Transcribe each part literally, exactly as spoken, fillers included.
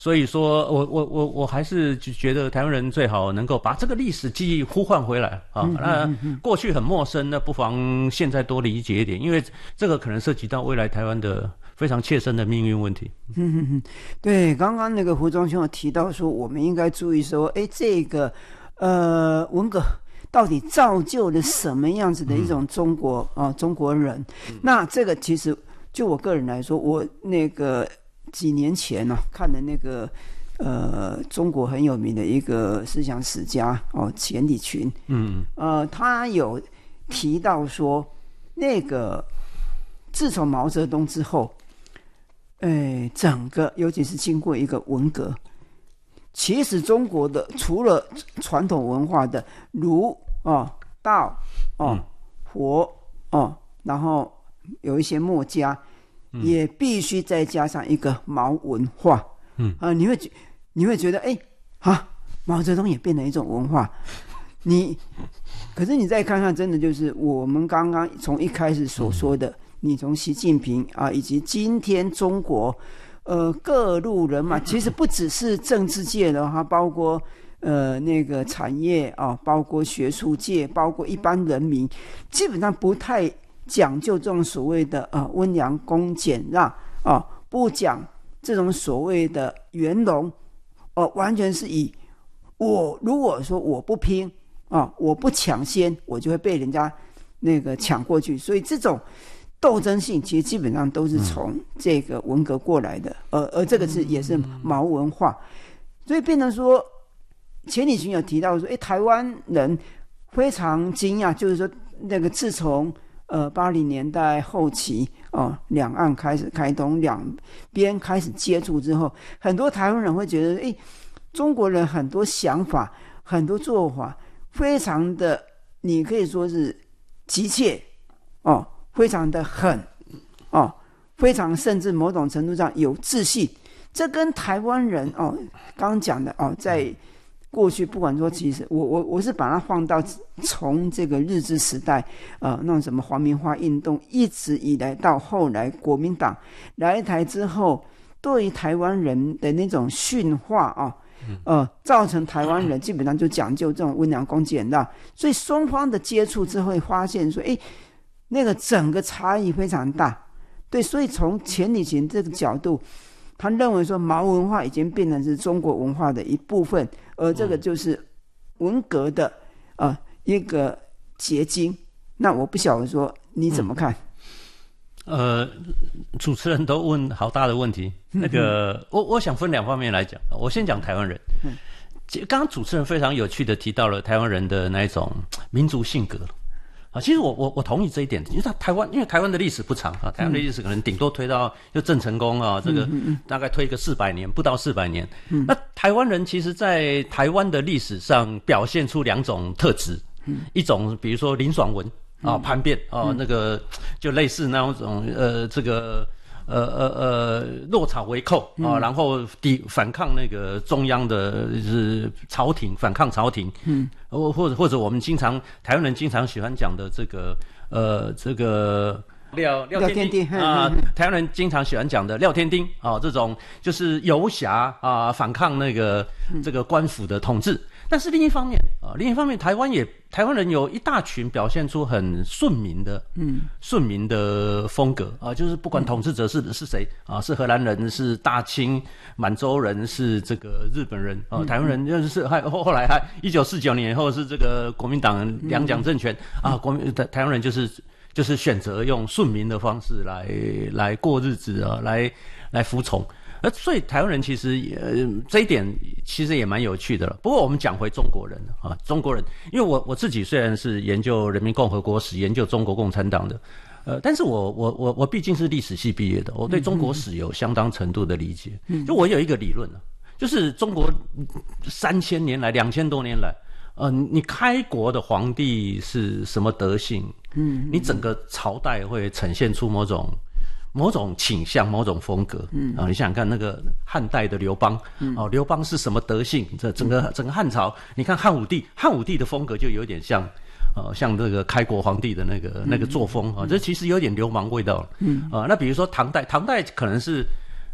所以说我我我我还是觉得台湾人最好能够把这个历史记忆呼唤回来啊。嗯、那过去很陌生，那不妨现在多理解一点，因为这个可能涉及到未来台湾的非常切身的命运问题。 嗯嗯嗯，对，刚刚那个胡忠兄有提到说，我们应该注意说，哎，这个呃文革到底造就了什么样子的一种中国啊、嗯呃、中国人？嗯、那这个其实就我个人来说，我那个。几年前呢、啊，看的那个呃，中国很有名的一个思想史家哦，钱理群，嗯，呃，他有提到说，那个自从毛泽东之后，哎，整个尤其是经过一个文革，其实中国的除了传统文化的儒哦、道哦、佛哦，然后有一些墨家。也必须再加上一个毛文化，嗯啊、呃，你会你会觉得，哎啊，毛泽东也变成一种文化，你，可是你再看看，真的就是我们刚刚从一开始所说的，嗯、你从习近平啊，以及今天中国，呃，各路人马，其实不只是政治界的哈，包括呃那个产业啊，包括学术界，包括一般人民，基本上不太。讲究这种所谓的呃温良恭俭让啊，不讲这种所谓的圆融，哦、呃，完全是以我如果说我不拼啊，我不抢先，我就会被人家那个抢过去，所以这种斗争性其实基本上都是从这个文革过来的，而而这个是也是毛文化，所以变成说，钱理群有提到说，哎，台湾人非常惊讶，就是说那个自从呃，八零年代后期哦，两岸开始开通，两边开始接触之后，很多台湾人会觉得，哎，中国人很多想法、很多做法，非常的，你可以说是急切哦，非常的狠哦，非常甚至某种程度上有自信。这跟台湾人哦，刚刚讲的哦，在过去不管说，其实我我我是把它放到从这个日治时代，呃，那种什么皇民化运动，一直以来到后来国民党来台之后，对于台湾人的那种驯化啊，呃，造成台湾人基本上就讲究这种温良恭俭让，所以双方的接触之后会发现说，哎，那个整个差异非常大，对，所以从钱理群这个角度。他认为说毛文化已经变成是中国文化的一部分，而这个就是文革的呃一个结晶。那我不晓得说你怎么看？ 嗯、呃，主持人都问好大的问题，那个我我想分两方面来讲，我先讲台湾人。嗯，刚刚主持人非常有趣的提到了台湾人的那一种民族性格。啊，其实我我我同意这一点，因为他台湾，因为台湾的历史不长啊，台湾的历史可能顶多推到就郑成功啊，这个大概推个四百年，不到四百年。嗯，那台湾人其实，在台湾的历史上表现出两种特质，嗯，一种比如说林爽文啊，叛变啊，那个就类似那种呃这个。呃呃呃，落草为寇啊、呃，然后抵反抗那个中央的就是朝廷，反抗朝廷，嗯，或或者或者我们经常台湾人经常喜欢讲的这个呃这个廖廖天丁啊、呃，台湾人经常喜欢讲的廖天丁啊、呃，这种就是游侠啊、呃，反抗那个这个官府的统治。但是另一方面啊、呃，另一方面，台湾也台湾人有一大群表现出很顺民的，嗯，顺民的风格啊、呃，就是不管统治者是是谁啊、呃，是荷兰人，是大清满洲人，是这个日本人啊、呃，台湾人就是还后后来还一九四九年以后是这个国民党两蒋政权啊，国民台台湾人就是就是选择用顺民的方式来来过日子啊，来来服从。而所以台湾人其实呃这一点其实也蛮有趣的了。不过我们讲回中国人啊，中国人，因为我我自己虽然是研究人民共和国史、研究中国共产党的，呃，但是我我我我毕竟是历史系毕业的，我对中国史有相当程度的理解。就我有一个理论啊，就是中国三千年来、两千多年来，呃，你开国的皇帝是什么德性？嗯，你整个朝代会呈现出某种。某种倾向，某种风格，嗯啊，你想想看，那个汉代的刘邦，嗯、哦，刘邦是什么德性？这整个整个汉朝，你看汉武帝，汉武帝的风格就有点像，呃，像这个开国皇帝的那个那个作风啊、哦，这其实有点流氓味道，嗯啊，那比如说唐代，唐代可能是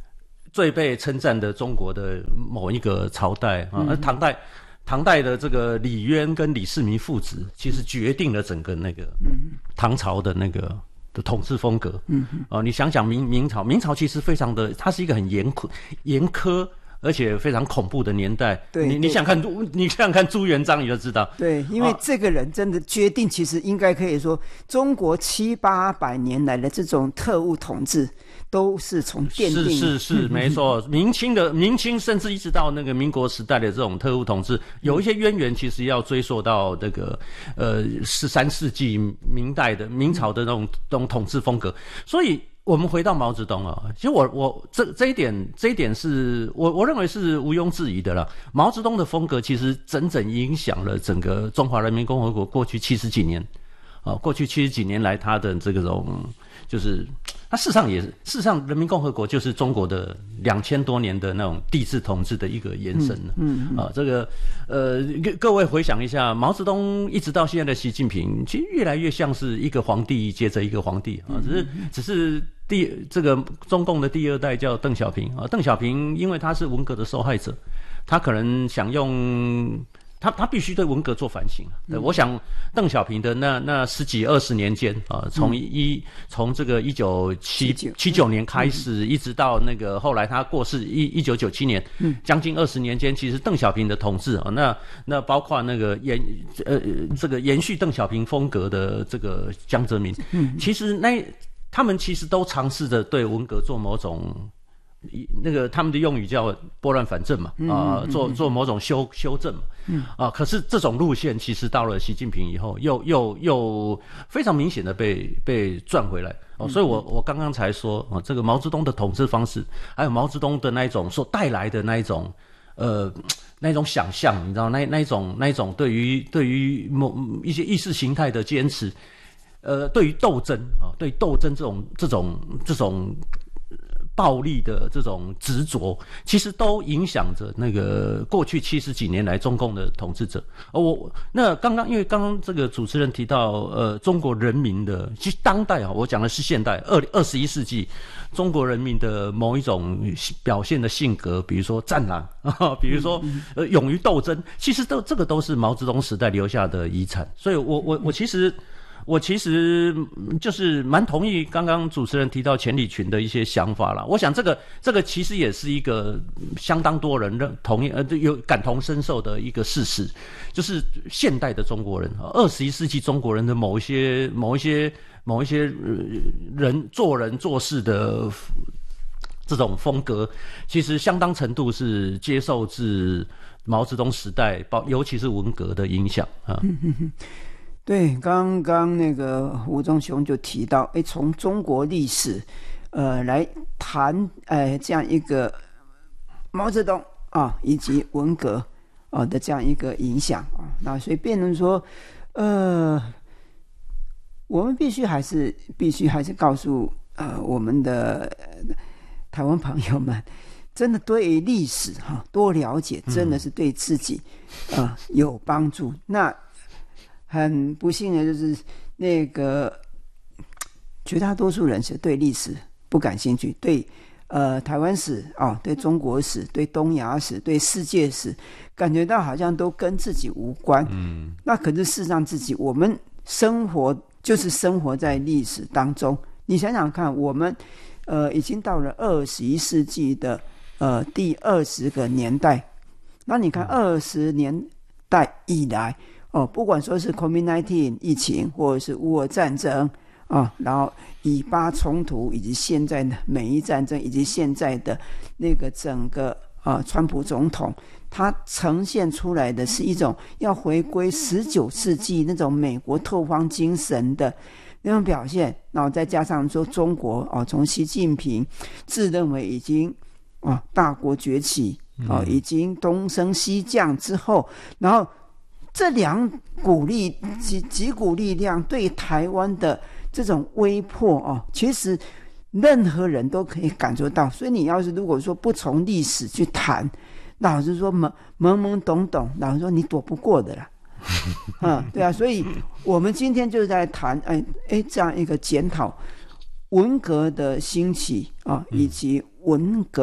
最被称赞的中国的某一个朝代啊，而唐代。唐代的这个李渊跟李世民父子，其实决定了整个那个唐朝的那个的统治风格。嗯，哦、呃，你想想明明朝，明朝其实非常的，它是一个很严苛、严苛而且非常恐怖的年代。 对， 你你想看，你想想看朱元璋，你就知道。 对，因为这个人真的决定，其实应该可以说，中国七八百年来的这种特务统治。都是从奠定是是是没错，明清的明清甚至一直到那个民国时代的这种特务统治，有一些渊源其实要追溯到这个呃十三世纪明代的明朝的那种那种统治风格。所以我们回到毛泽东啊，其实我我这这一点这一点是我我认为是毋庸置疑的啦。毛泽东的风格其实整整影响了整个中华人民共和国过去七十几年啊，过去七十几年来他的这种就是。它事实上也是，事实上，人民共和国就是中国的两千多年的那种帝制统治的一个延伸了。嗯，嗯啊，这个呃，各位回想一下，毛泽东一直到现在的习近平，其实越来越像是一个皇帝接着一个皇帝啊，只是只是第这个中共的第二代叫邓小平啊，邓小平因为他是文革的受害者，他可能想用。他他必须对文革做反省。嗯、我想邓小平的那那十几二十年间啊，从一从这个一九七七九年开始，嗯、一直到那个后来他过世一一九九七年，嗯，将近二十年间，其实邓小平的统治啊，那那包括那个延呃这个延续邓小平风格的这个江泽民，嗯，其实那他们其实都尝试着对文革做某种。那个他们的用语叫拨乱反正嘛，啊、呃，做做某种修修正嘛，嗯啊，可是这种路线其实到了习近平以后，又又又非常明显的被被转回来哦，所以我我刚刚才说啊，这个毛泽东的统治方式，还有毛泽东的那一种所带来的那一种呃那一种想象，你知道那那一种那一种对于对于某一些意识形态的坚持，呃，对于斗争啊，对斗争这种这种这种。暴力的这种执着，其实都影响着那个过去七十几年来中共的统治者。而我那刚刚，因为刚刚这个主持人提到，呃，中国人民的，其实当代啊，我讲的是现代二二十一世纪中国人民的某一种表现的性格，比如说战狼啊，比如说呃勇于斗争，其实都这个都是毛泽东时代留下的遗产。所以我我我其实。我其实就是蛮同意刚刚主持人提到钱理群的一些想法啦。我想这个这个其实也是一个相当多人认同意呃有感同身受的一个事实，就是现代的中国人，二十一世纪中国人的某一些某一些某一些人做人做事的这种风格，其实相当程度是接受自毛泽东时代，尤其是文革的影响啊。 对，刚刚那个吴宗雄就提到，哎，从中国历史，呃，来谈，呃，这样一个毛泽东啊，以及文革啊的这样一个影响啊，那所以变成说，呃，我们必须还是必须还是告诉呃我们的台湾朋友们，真的对于历史哈、啊、多了解，真的是对自己啊、呃、有帮助。那很不幸的就是那个绝大多数人是对历史不感兴趣，对呃台湾史啊、哦，对中国史，对东亚史，对世界史，感觉到好像都跟自己无关。嗯，那可是事实上自己我们生活就是生活在历史当中。你想想看，我们呃已经到了二十一世纪的呃第二十个年代，那你看二十年代以来。哦，不管说是 COVID 十九 疫情，或者是乌俄战争啊，然后以巴冲突，以及现在的美伊战争，以及现在的那个整个啊，川普总统，他呈现出来的是一种要回归十九世纪那种美国拓荒精神的那种表现，然后再加上说中国哦，从习近平自认为已经啊大国崛起哦，已经东升西降之后，然后。这两股力几几股力量对台湾的这种威迫哦，其实任何人都可以感受到。所以你要是如果说不从历史去谈，老实说懵懵懵懂懂，老实说你躲不过的啦。嗯，对啊，所以我们今天就在谈，哎哎，这样一个检讨文革的兴起啊，以及文革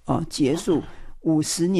哦结束五十年。